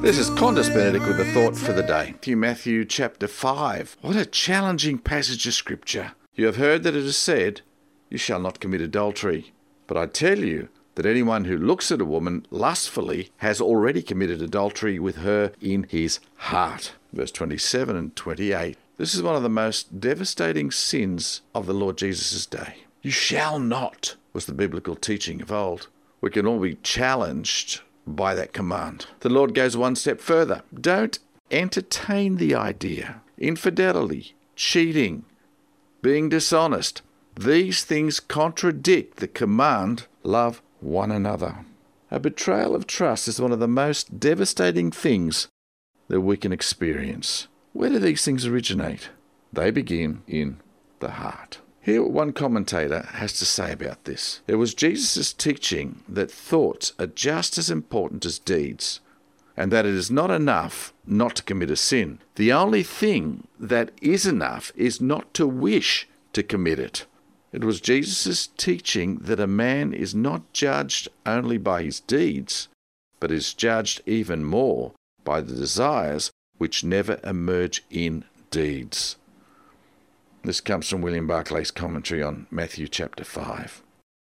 This is Qantas Benedict with a thought for the day. Matthew chapter 5. What a challenging passage of scripture. You have heard that it is said, "You shall not commit adultery." But I tell you that anyone who looks at a woman lustfully has already committed adultery with her in his heart. Verse 27 and 28. This is one of the most devastating sins of the Lord Jesus' day. You shall not was the biblical teaching of old. We can all be challenged by that command. The Lord goes one step further. Don't entertain the idea. Infidelity, cheating, being dishonest. These things contradict the command, love one another. A betrayal of trust is one of the most devastating things that we can experience. Where do these things originate? They begin in the heart. Hear what one commentator has to say about this. It was Jesus' teaching that thoughts are just as important as deeds, and that it is not enough not to commit a sin. The only thing that is enough is not to wish to commit it. It was Jesus' teaching that a man is not judged only by his deeds, but is judged even more by the desires which never emerge in deeds. This comes from William Barclay's commentary on Matthew chapter 5.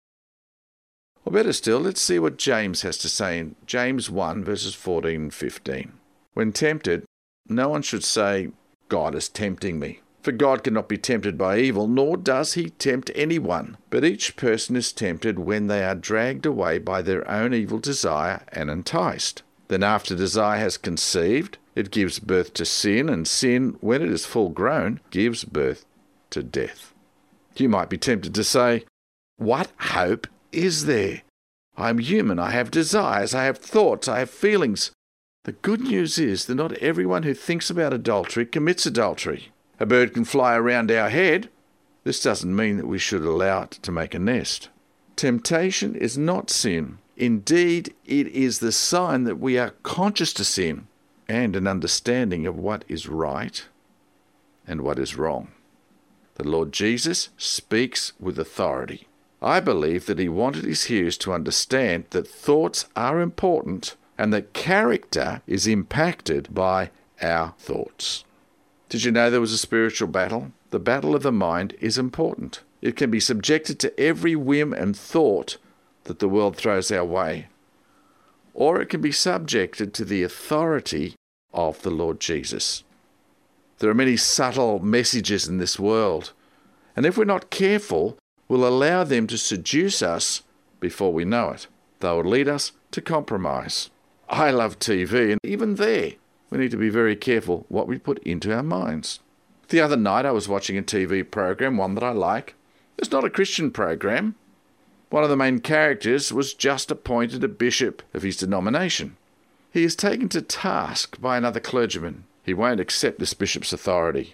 Or better still, let's see what James has to say in James 1 verses 14 and 15. When tempted, no one should say, "God is tempting me." For God cannot be tempted by evil, nor does he tempt anyone. But each person is tempted when they are dragged away by their own evil desire and enticed. Then after desire has conceived, it gives birth to sin, and sin, when it is full grown, gives birth to death. You might be tempted to say, what hope is there? I am human, I have desires, I have thoughts, I have feelings. The good news is that not everyone who thinks about adultery commits adultery. A bird can fly around our head. This doesn't mean that we should allow it to make a nest. Temptation is not sin. Indeed, it is the sign that we are conscious to sin and an understanding of what is right and what is wrong. The Lord Jesus speaks with authority. I believe that he wanted his hearers to understand that thoughts are important and that character is impacted by our thoughts. Did you know there was a spiritual battle? The battle of the mind is important. It can be subjected to every whim and thought that the world throws our way, or it can be subjected to the authority of the Lord Jesus. There are many subtle messages in this world, and if we're not careful, we'll allow them to seduce us before we know it. They will lead us to compromise. I love TV, and even there, we need to be very careful what we put into our minds. The other night I was watching a TV program, one that I like. It's not a Christian program. One of the main characters was just appointed a bishop of his denomination. He is taken to task by another clergyman. He won't accept this bishop's authority.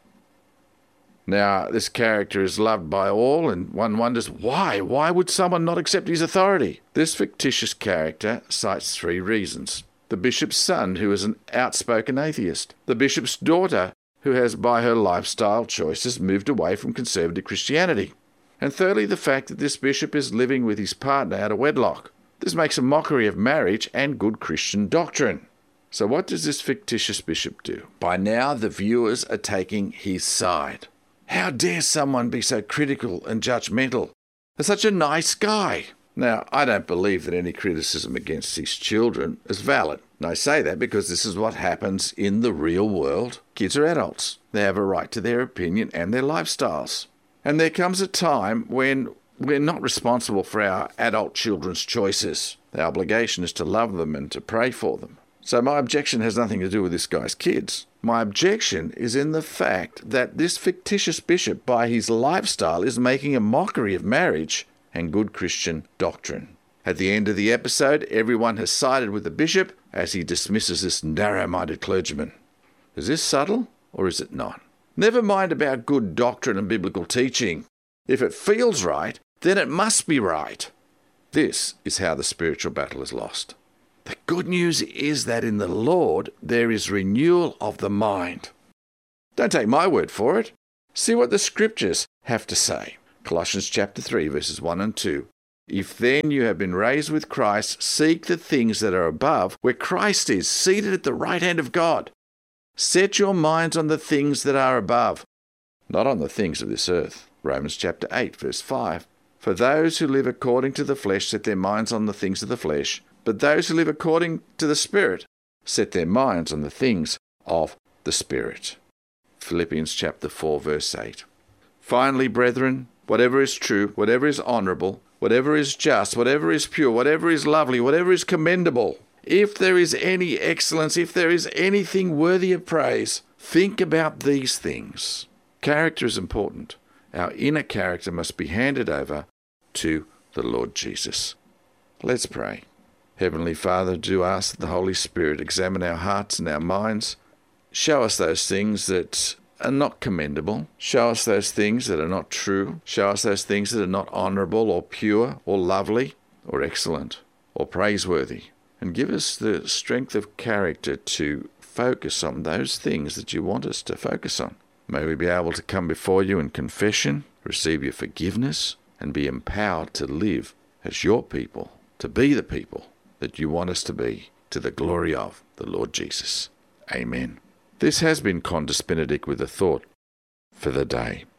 Now, this character is loved by all, and one wonders why? Why would someone not accept his authority? This fictitious character cites 3 reasons. The bishop's son, who is an outspoken atheist. The bishop's daughter, who has, by her lifestyle choices, moved away from conservative Christianity. And thirdly, the fact that this bishop is living with his partner out of wedlock. This makes a mockery of marriage and good Christian doctrine. So what does this fictitious bishop do? By now, the viewers are taking his side. How dare someone be so critical and judgmental? They're such a nice guy. Now, I don't believe that any criticism against these children is valid. And I say that because this is what happens in the real world. Kids are adults. They have a right to their opinion and their lifestyles. And there comes a time when we're not responsible for our adult children's choices. The obligation is to love them and to pray for them. So my objection has nothing to do with this guy's kids. My objection is in the fact that this fictitious bishop, by his lifestyle, is making a mockery of marriage and good Christian doctrine. At the end of the episode, everyone has sided with the bishop as he dismisses this narrow-minded clergyman. Is this subtle or is it not? Never mind about good doctrine and biblical teaching. If it feels right, then it must be right. This is how the spiritual battle is lost. The good news is that in the Lord there is renewal of the mind. Don't take my word for it. See what the scriptures have to say. Colossians chapter 3 verses 1 and 2. If then you have been raised with Christ, seek the things that are above, where Christ is, seated at the right hand of God. Set your minds on the things that are above, not on the things of this earth. Romans chapter 8, verse 5. For those who live according to the flesh set their minds on the things of the flesh, but those who live according to the Spirit set their minds on the things of the Spirit. Philippians chapter 4, verse 8. Finally, brethren, whatever is true, whatever is honourable, whatever is just, whatever is pure, whatever is lovely, whatever is commendable, if there is any excellence, if there is anything worthy of praise, think about these things. Character is important. Our inner character must be handed over to the Lord Jesus. Let's pray. Heavenly Father, do ask that the Holy Spirit examine our hearts and our minds. Show us those things that are not commendable. Show us those things that are not true. Show us those things that are not honourable or pure or lovely or excellent or praiseworthy. And give us the strength of character to focus on those things that you want us to focus on. May we be able to come before you in confession, receive your forgiveness, and be empowered to live as your people, to be the people that you want us to be, to the glory of the Lord Jesus. Amen. This has been Qantas Benedict with a thought for the day.